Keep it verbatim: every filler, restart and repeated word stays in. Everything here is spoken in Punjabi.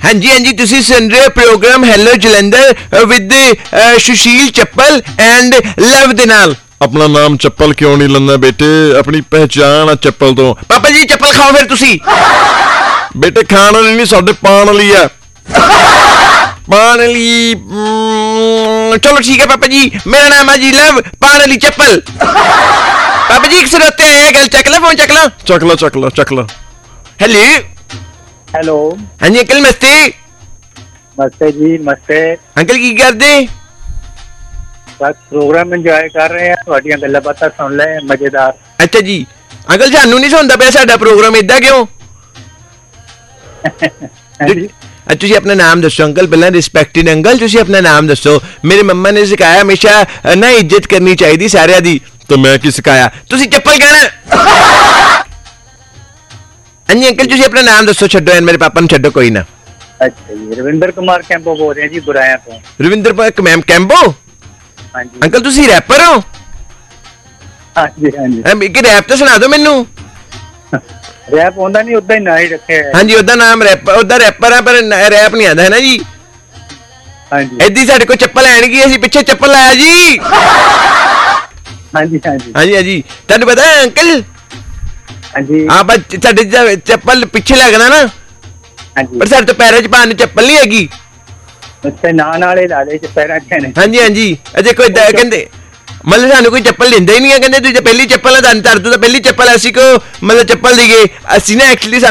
हाँ जी हाँ जी तुसी सुन रहे हो programme hello Jalandhar with Sushil chappal and love they नाल। अपना नाम चप्पल क्यों नहीं लेना बेटे, अपनी पहचान है चप्पल तो। पापा जी चप्पल खाओ फिर तुसी। बेटे खाना नहीं साडे पान वाली है। पान वाली चलो ठीक है पापा जी, मेरा नाम है जी लव, पान वाली चप्पल। पापा जी एक सुनते हैं गल, चक लो फोन, चक लो चक लो चक लो चक लो। Hello hello. हाँ जी अंकल नमस्ते। नमस्ते जी नमस्ते। अंकल की करदे? बस प्रोग्राम एंजॉय कर रहे हैं, ਤੁਹਾਡੀਆਂ ਗੱਲਾਂ ਬਾਤਾਂ ਸੁਣ ਲੈ ਮਜ਼ੇਦਾਰ। अच्छा जी अंकल ਸਾਨੂੰ ਨਹੀਂ ਸੁਣਦਾ ਪਿਆ ਸਾਡਾ ਪ੍ਰੋਗਰਾਮ, ਇਦਾਂ ਕਿਉਂ? ਹਾਂਜੀ ਤੁਸੀਂ ਆਪਣਾ ਨਾਮ ਦੱਸੋ ਅੰਕਲ, ਪਹਿਲਾਂ ਰਿਸਪੈਕਟਡ ਅੰਕਲ ਤੁਸੀਂ ਆਪਣਾ ਨਾਮ ਦੱਸੋ। ਮੇਰੇ ਮੰਮਾ ਨੇ ਸਿਖਾਇਆ ਹਮੇਸ਼ਾ ਨਾ ਇੱਜ਼ਤ ਕਰਨੀ ਚਾਹੀਦੀ ਸਾਰਿਆਂ ਦੀ, तो मैं की सिखाया? ਤੁਸੀਂ ਚੱਪਲ ਕਹਿਣਾ। ਹਾਂਜੀ ਅੰਕਲ ਤੁਸੀਂ ਆਪਣਾ ਨਾਮ ਦੱਸੋ, ਛੱਡੋ ਐਨ ਮੇਰੇ ਪਾਪਾ ਨੂੰ ਛੱਡੋ ਕੋਈ ਨਾ। ਅੱਛਾ ਜੀ ਰਵਿੰਦਰ ਕੁਮਾਰ ਕੈਂਪੋ ਬੋਲ ਰਹੇ ਜੀ ਗੁਰਾਇਆ ਤੋਂ। ਰਵਿੰਦਰ ਪਾਕ ਮੈਮ ਕੈਂਬੋ। ਹਾਂਜੀ ਅੰਕਲ ਤੁਸੀਂ ਰੈਪਰ ਹੋ? ਹਾਂਜੀ ਹਾਂਜੀ ਇੱਕ ਰੈਪ ਤਾਂ ਸੁਣਾ ਦਿਓ ਮੈਨੂੰ। ਰੈਪ ਹੁੰਦਾ ਨਹੀਂ, ਉਦਾਂ ਹੀ ਨਾ ਹੀ ਰੱਖਿਆ। ਹਾਂਜੀ ਉਹਦਾ ਨਾਮ ਰੈਪ, ਉਹਦਾ ਰੈਪਰ ਆ ਪਰ ਰੈਪ ਨਹੀਂ ਆਉਂਦਾ ਹੈ ਨਾ ਜੀ। ਹਾਂਜੀ ਏਦੀ ਸਾਡੇ ਕੋਲ ਚੱਪਲ ਲੈਣਗੀ, ਅਸੀਂ ਪਿੱਛੇ ਚੱਪਲ ਲਾਇਆ ਜੀ। ਹਾਂਜੀ ਹਾਂਜੀ ਹਾਂਜੀ ਹਾਂਜੀ ਤੁਹਾਨੂੰ ਪਤਾ ਹੈ ਅੰਕਲ ਹਾਂਜੀ ਆਪਾਂ ਸਾਡੇ ਚੱਪਲ ਪਿੱਛੇ ਲੱਗਣਾ ਨਾ, ਹਾਂਜੀ ਪਰ ਸਾਡੇ ਤੋਂ ਪੈਰਾਂ 'ਚ ਪਾਉਣ ਨੂੰ ਚੱਪਲ ਨਹੀਂ ਹੈਗੀ। ਉੱਤੇ ਨਾਂ ਨਾਲੇ ਲਾ ਦੇ ਚ ਪੈਰਾਂ ਚ ਨੇ। ਹਾਂਜੀ ਹਾਂਜੀ ਅਜੇ ਕੋਈ ਕਹਿੰਦੇ ਮਤਲਬ ਸਾਨੂੰ ਕੋਈ ਚੱਪਲ ਦਿੰਦਾ ਹੀ ਨਹੀਂ ਹੈ, ਕਹਿੰਦੇ ਤੁਸੀਂ ਤਾਂ ਪਹਿਲੀ ਚੱਪਲ ਆ, ਤੁਹਾਨੂੰ ਤੁਹਾਡੇ ਤੋਂ ਤਾਂ ਪਹਿਲੀ ਚੱਪਲ ਅਸੀਂ ਕੋ ਮਤਲਬ ਚੱਪਲ ਦੀਏ। ਅਸੀਂ ਨਾ ਐਕਚੁਅਲੀ